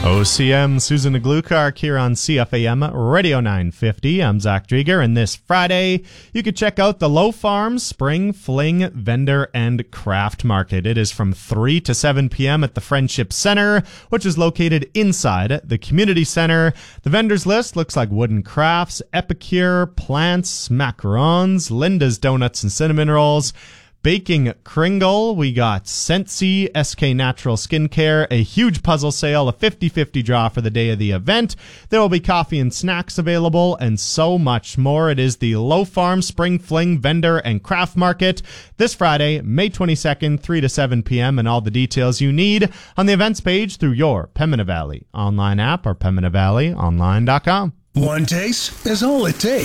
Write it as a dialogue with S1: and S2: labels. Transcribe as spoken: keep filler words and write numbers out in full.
S1: O C M, Susan Aglukark here on C F A M Radio nine fifty. I'm Zach Drieger, and this Friday, you can check out the Low Farm Spring Fling Vendor and Craft Market. It is from three to seven p.m. at the Friendship Center, which is located inside the Community Center. The vendors list looks like Wooden Crafts, Epicure, Plants, Macarons, Linda's Donuts and Cinnamon Rolls, Baking Kringle, we got Scentsy, S K Natural Skincare, a huge puzzle sale, a fifty-fifty draw for the day of the event. There will be coffee and snacks available, and so much more. It is the Low Farm Spring Fling Vendor and Craft Market this Friday, May twenty-second, three to seven p.m., and all the details you need on the events page through your Pembina Valley online app or pembina valley online dot com.
S2: One taste is all it takes.